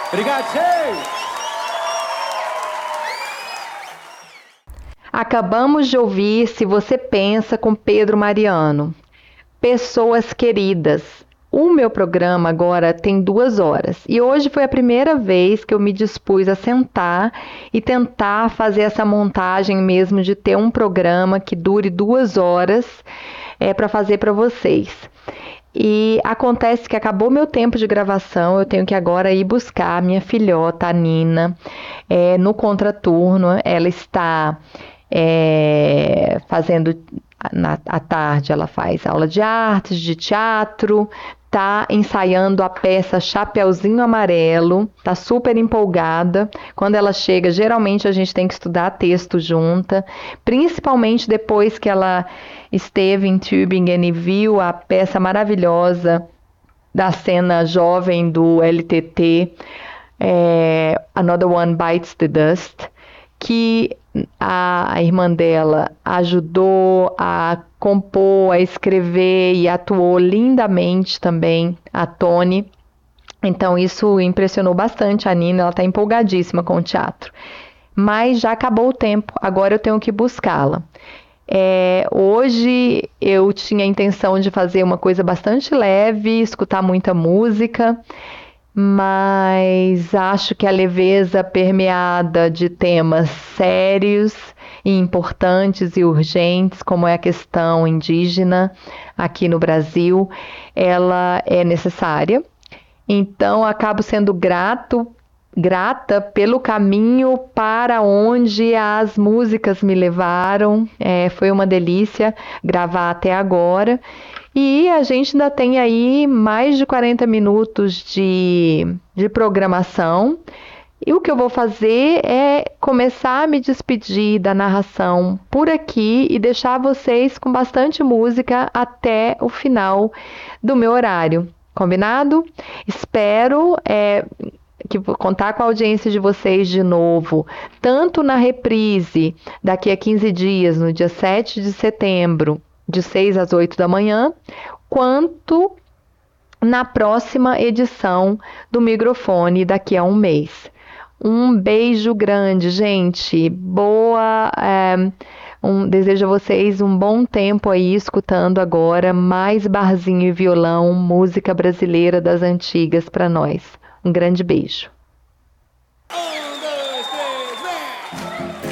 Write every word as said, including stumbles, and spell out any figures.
Obrigado, gente! Acabamos de ouvir Se Você Pensa com Pedro Mariano. Pessoas queridas, o meu programa agora tem duas horas e hoje foi a primeira vez que eu me dispus a sentar e tentar fazer essa montagem mesmo de ter um programa que dure duas horas é, para fazer para vocês. E acontece que acabou meu tempo de gravação, eu tenho que agora ir buscar a minha filhota, a Nina, é, no contraturno. Ela está é, fazendo, na, à tarde ela faz aula de artes, de teatro, tá ensaiando a peça Chapeuzinho Amarelo, tá super empolgada. Quando ela chega, geralmente a gente tem que estudar texto junta, principalmente depois que ela esteve em Tübingen e viu a peça maravilhosa da cena jovem do L T T, é, Another One Bites the Dust, que a, a irmã dela ajudou a compor, a escrever e atuou lindamente também, a Toni. Então isso impressionou bastante a Nina, ela está empolgadíssima com o teatro. Mas já acabou o tempo, agora eu tenho que buscá-la. É, hoje eu tinha a intenção de fazer uma coisa bastante leve, escutar muita música, mas acho que a leveza permeada de temas sérios e importantes e urgentes, como é a questão indígena aqui no Brasil, ela é necessária. Então, acabo sendo grato, grata pelo caminho para onde as músicas me levaram. É, foi uma delícia gravar até agora. E a gente ainda tem aí mais de quarenta minutos de, de programação. E o que eu vou fazer é começar a me despedir da narração por aqui e deixar vocês com bastante música até o final do meu horário. Combinado? Espero é, que vou contar com a audiência de vocês de novo, tanto na reprise daqui a quinze dias, no dia sete de setembro, de seis às oito da manhã, quanto na próxima edição do microfone daqui a um mês. Um beijo grande, gente. Boa. É, um, desejo a vocês um bom tempo aí escutando agora mais barzinho e violão, música brasileira das antigas para nós. Um grande beijo.